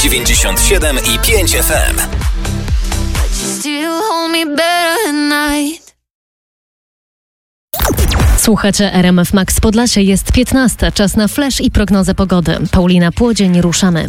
97,5 FM. Słuchacze RMF Max Podlasie, jest 15. Czas na flash i prognozę pogody. Paulina Płodzień, ruszamy.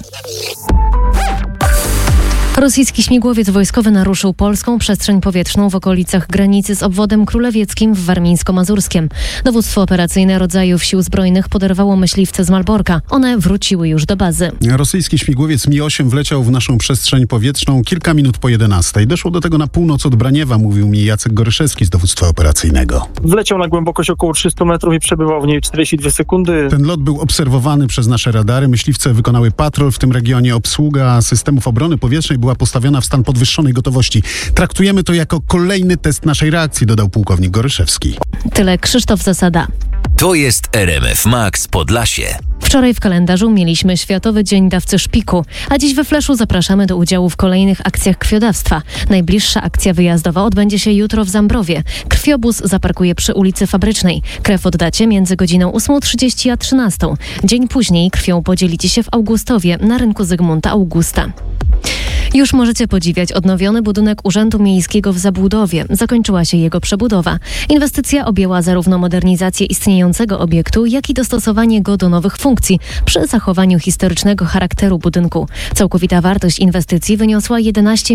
Rosyjski śmigłowiec wojskowy naruszył polską przestrzeń powietrzną w okolicach granicy z obwodem królewieckim w Warmińsko-Mazurskiem. Dowództwo operacyjne rodzajów sił zbrojnych poderwało myśliwce z Malborka. One wróciły już do bazy. Rosyjski śmigłowiec Mi-8 wleciał w naszą przestrzeń powietrzną kilka minut po 11. Doszło do tego na północ od Braniewa, mówił mi Jacek Goryszewski z dowództwa operacyjnego. Wleciał na głębokość około 300 metrów i przebywał w niej 42 sekundy. Ten lot był obserwowany przez nasze radary. Myśliwce wykonały patrol w tym regionie. Obsługa systemów obrony powietrznej była postawiona w stan podwyższonej gotowości. Traktujemy to jako kolejny test naszej reakcji, dodał pułkownik Goryszewski. Tyle Krzysztof Zasada. To jest RMF Max Podlasie. Wczoraj w kalendarzu mieliśmy Światowy Dzień Dawcy Szpiku, a dziś we Fleszu zapraszamy do udziału w kolejnych akcjach krwiodawstwa. Najbliższa akcja wyjazdowa odbędzie się jutro w Zambrowie. Krwiobóz zaparkuje przy ulicy Fabrycznej. Krew oddacie między godziną 8:30 a 13:00. Dzień później krwią podzielicie się w Augustowie na rynku Zygmunta Augusta. Już możecie podziwiać odnowiony budynek Urzędu Miejskiego w Zabłudowie. Zakończyła się jego przebudowa. Inwestycja objęła zarówno modernizację istniejącego obiektu, jak i dostosowanie go do nowych funkcji przy zachowaniu historycznego charakteru budynku. Całkowita wartość inwestycji wyniosła 11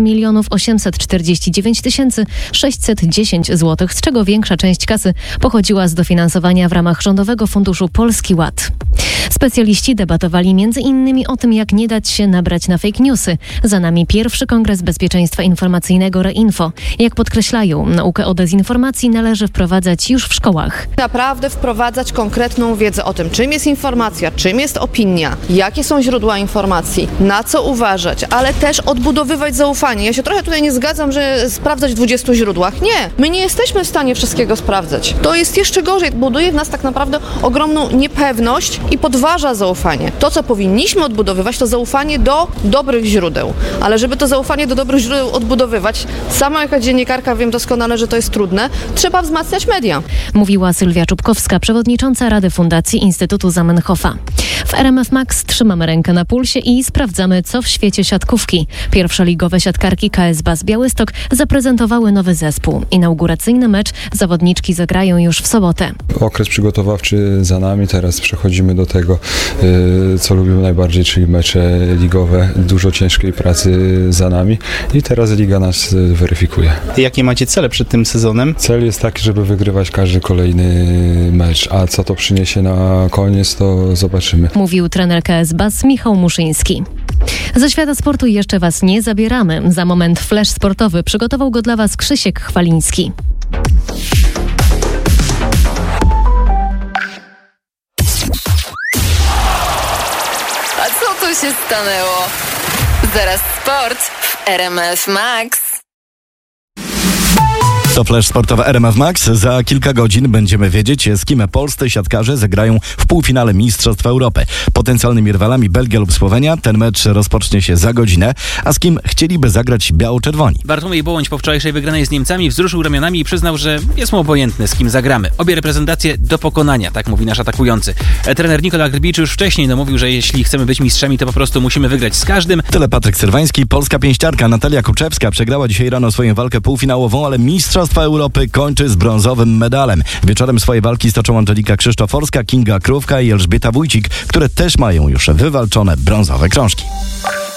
849 610 zł, z czego większa część kasy pochodziła z dofinansowania w ramach Rządowego Funduszu Polski Ład. Specjaliści debatowali m.in. o tym, jak nie dać się nabrać na fake newsy. Za nami pierwszy Kongres Bezpieczeństwa Informacyjnego ReInfo. Jak podkreślają, naukę o dezinformacji należy wprowadzać już w szkołach. Naprawdę wprowadzać konkretną wiedzę o tym, czym jest informacja, czym jest opinia, jakie są źródła informacji, na co uważać, ale też odbudowywać zaufanie. Ja się trochę tutaj nie zgadzam, że sprawdzać w 20 źródłach. Nie, my nie jesteśmy w stanie wszystkiego sprawdzać. To jest jeszcze gorzej, buduje w nas tak naprawdę ogromną niepewność i podważa zaufanie. To, co powinniśmy odbudowywać, to zaufanie do dobrych źródeł. Ale żeby to zaufanie do dobrych źródeł odbudowywać, sama jako dziennikarka wiem doskonale, że to jest trudne, trzeba wzmacniać media. Mówiła Sylwia Czubkowska, przewodnicząca Rady Fundacji Instytutu Zamenhofa. W RMF Max trzymamy rękę na pulsie i sprawdzamy, co w świecie siatkówki. Pierwszoligowe siatkarki KS Bas Białystok zaprezentowały nowy zespół. Inauguracyjny mecz zawodniczki zagrają już w sobotę. Okres przygotowawczy za nami, teraz przechodzimy do tego, co lubimy najbardziej, czyli mecze ligowe. Dużo ciężkiej pracy za nami i teraz liga nas weryfikuje. Jakie macie cele przed tym sezonem? Cel jest taki, żeby wygrywać każdy kolejny mecz, a co to przyniesie na koniec, to zobaczymy. Mówił trener KS Bas Michał Muszyński. Ze świata sportu jeszcze Was nie zabieramy. Za moment flash sportowy przygotował go dla Was Krzysiek Chwaliński. A co tu się stanęło? Zaraz sport w RMF Max. To flash sportowy RMF Max. Za kilka godzin będziemy wiedzieć, z kim polscy siatkarze zagrają w półfinale Mistrzostw Europy. Potencjalnymi rywalami Belgia lub Słowenia. Ten mecz rozpocznie się za godzinę. A z kim chcieliby zagrać biało-czerwoni? Bartłomiej Bołoń po wczorajszej wygranej z Niemcami wzruszył ramionami i przyznał, że jest mu obojętny, z kim zagramy. Obie reprezentacje do pokonania, tak mówi nasz atakujący. Trener Nikola Grbicz już wcześniej mówił, że jeśli chcemy być mistrzami, to po prostu musimy wygrać z każdym. Tyle Patryk Syrwański. Polska pięściarka Natalia Kuczewska przegrała dzisiaj rano swoją walkę półfinałową, ale Mistrzostwa Europy kończy z brązowym medalem. Wieczorem swoje walki stoczą Angelika Krzysztoforska, Kinga Krówka i Elżbieta Wójcik, które też mają już wywalczone brązowe krążki.